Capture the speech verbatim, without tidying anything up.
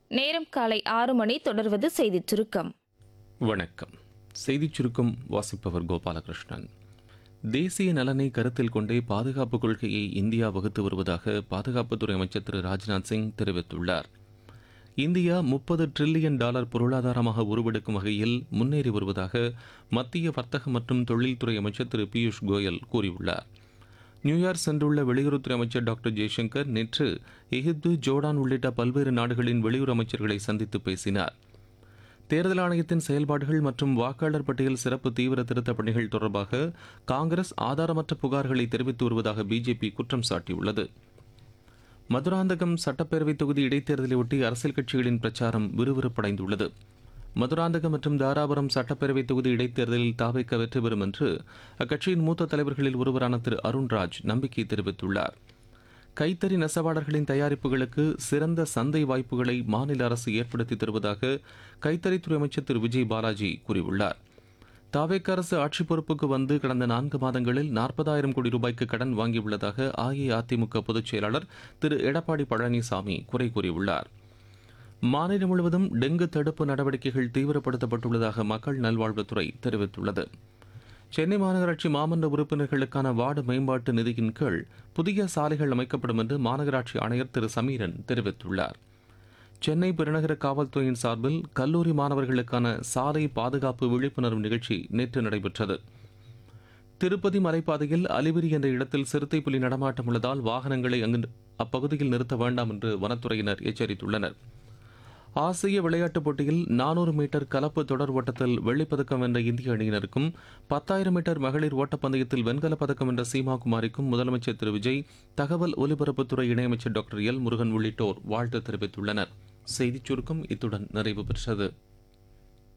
நேரம் காலை ஆறு மணி. தொடர்வது செய்திச் சுருக்கம். வணக்கம். செய்திச் சுருக்கம் வாசிப்பவர் கோபாலகிருஷ்ணன். தேசிய நலனை கருத்தில் கொண்டே பாதுகாப்பு கொள்கையை இந்தியா வகுத்து வருவதாக பாதுகாப்புத்துறை அமைச்சர் திரு ராஜ்நாத் சிங் தெரிவித்துள்ளார். இந்தியா முப்பது டிரில்லியன் டாலர் பொருளாதாரமாக உருவெடுக்கும் வகையில் முன்னேறி வருவதாக மத்திய வர்த்தக மற்றும் தொழில்துறை அமைச்சர் திரு பியூஷ் கோயல் கூறியுள்ளார். நியூயார்க் சென்றுள்ள வெளியுறவுத்துறை அமைச்சர் டாக்டர் ஜெய்சங்கர் நேற்று எகிப்து, ஜோர்டான் உள்ளிட்ட பல்வேறு நாடுகளின் வெளியுறவு அமைச்சர்களை சந்தித்து பேசினார். தேர்தல் ஆணையத்தின் செயல்பாடுகள் மற்றும் வாக்காளர் பட்டியல் சிறப்பு தீவிர திருத்தப் பணிகள் தொடர்பாக காங்கிரஸ் ஆதாரமற்ற புகார்களை தெரிவித்து வருவதாக பிஜேபி குற்றம் சாட்டியுள்ளது. மதுராந்தகம் சட்டப்பேரவைத் தொகுதி இடைத்தேர்தலையொட்டி அரசியல் கட்சிகளின் பிரச்சாரம் விறுவிறுப்படைந்துள்ளது. மதுராந்தகம் மற்றும் தாராபுரம் சட்டப்பேரவைத் தொகுதி இடைத்தேர்தலில் தாவேக வெற்றி பெறும் என்று அக்கட்சியின் மூத்த தலைவர்களில் ஒருவரான திரு அருண்ராஜ் நம்பிக்கை தெரிவித்துள்ளார். கைத்தறி நெசவாளர்களின் தயாரிப்புகளுக்கு சிறந்த சந்தை வாய்ப்புகளை மாநில அரசு ஏற்படுத்தி தருவதாக கைத்தறித்துறை அமைச்சர் திரு விஜய் பாலாஜி கூறியுள்ளார். தாவேக அரசு ஆட்சி பொறுப்புக்கு வந்து கடந்த நான்கு மாதங்களில் நாற்பதாயிரம் கோடி ரூபாய்க்கு கடன் வாங்கியுள்ளதாக அஇஅதிமுக பொதுச் செயலாளர் திரு எடப்பாடி பழனிசாமி குறை கூறியுள்ளார். மாநிலம் முழுவதும் டெங்கு தடுப்பு நடவடிக்கைகள் தீவிரப்படுத்தப்பட்டுள்ளதாக மக்கள் நல்வாழ்வுத்துறை தெரிவித்துள்ளது. சென்னை மாநகராட்சி மாமன்ற உறுப்பினர்களுக்கான வார்டு மேம்பாட்டு நிதியின் கீழ் புதிய சாலைகள் அமைக்கப்படும் என்று மாநகராட்சி ஆணையர் திரு சமீரன் தெரிவித்துள்ளார். சென்னை பெருநகர காவல்துறையின் சார்பில் கல்லூரி மாணவர்களுக்கான சாலை பாதுகாப்பு விழிப்புணர்வு நிகழ்ச்சி நேற்று நடைபெற்றது. திருப்பதி மலைப்பாதையில் அலிவிரி என்ற இடத்தில் சிறுத்தை புலி நடமாட்டம் உள்ளதால் வாகனங்களை அங்கு அப்பகுதியில் நிறுத்த வேண்டாம் என்று வனத்துறையினர் எச்சரித்துள்ளனர். ஆசிய விளையாட்டுப் போட்டியில் நானூறு மீட்டர் கலப்பு தொடர் ஓட்டத்தில் வெள்ளிப்பதக்கம் வென்ற இந்திய அணியினருக்கும் பத்தாயிரம் மீட்டர் மகளிர் ஓட்டப்பந்தயத்தில் வெண்கலப் பதக்கம் வென்ற சீமா குமாரிக்கும் முதலமைச்சர் திரு விஜய், தகவல் ஒலிபரப்புத்துறை இணையமைச்சர் டாக்டர் எல் முருகன் உள்ளிட்டோர் வாழ்த்து தெரிவித்துள்ளனர். செய்திச் சுருக்கம் இத்துடன் நிறைவு பெற்றது.